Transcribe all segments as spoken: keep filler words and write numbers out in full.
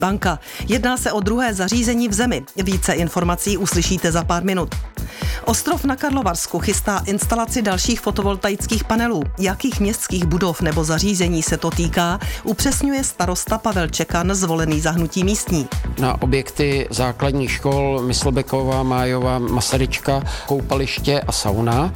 Banka. Jedná se o druhé zařízení v zemi. Více informací uslyšíte za pár minut. Ostrov na Karlovarsku chystá instalaci dalších fotovoltaických panelů. Jakých městských budov nebo zařízení se to týká, upřesňuje starosta Pavel Čekan, zvolený za Hnutí místní. Na objekty základních škol Myslbekova, Májova, Masaryčka, koupaliště a sauna.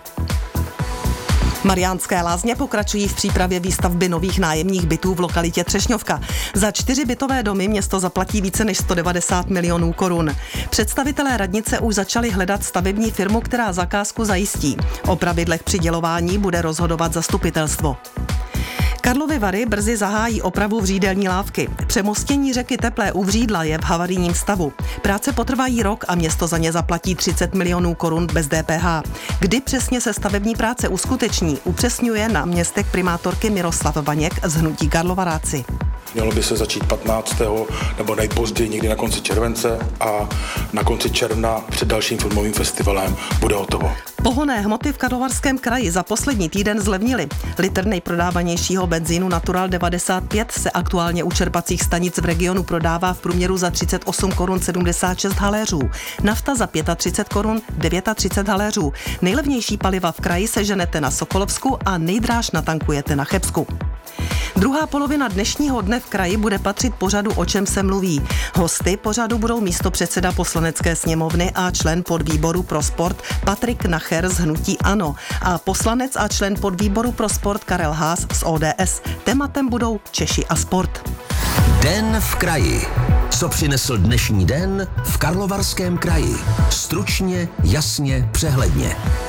Mariánské Lázně pokračují v přípravě výstavby nových nájemních bytů v lokalitě Třešňovka. Za čtyři bytové domy město zaplatí více než sto devadesát milionů korun. Představitelé radnice už začali hledat stavební firmu, která zakázku zajistí. O pravidlech přidělování bude rozhodovat zastupitelstvo. Karlovy Vary brzy zahájí opravu vřídelní lávky. Přemostění řeky Teplé u Vřídla je v havarijním stavu. Práce potrvají rok a město za ně zaplatí třicet milionů korun bez D P H. Kdy přesně se stavební práce uskuteční, upřesňuje náměstek primátorky Miroslav Vaněk z Hnutí Karlovaráci. Mělo by se začít patnáctého nebo nejpozději někdy na konci července a na konci června před dalším filmovým festivalem bude hotovo. Pohonné hmoty v Karlovarském kraji za poslední týden zlevnily. Litr nejprodávanějšího benzínu Natural devadesát pět se aktuálně u čerpacích stanic v regionu prodává v průměru za třicet osm korun sedmdesát šest haléřů. Nafta za třicet pět korun třicet devět haléřů. Nejlevnější paliva v kraji seženete na Sokolovsku a nejdráž natankujete na Chebsku. Druhá polovina dnešního dne v kraji bude patřit pořadu O čem se mluví. Hosty pořadu budou místopředseda Poslanecké sněmovny a člen podvýboru pro sport Patrik Nacher z Hnutí ANO a poslanec a člen podvýboru pro sport Karel Haas z O D S. Tématem budou Češi a sport. Den v kraji. Co přinesl dnešní den v Karlovarském kraji? Stručně, jasně, přehledně.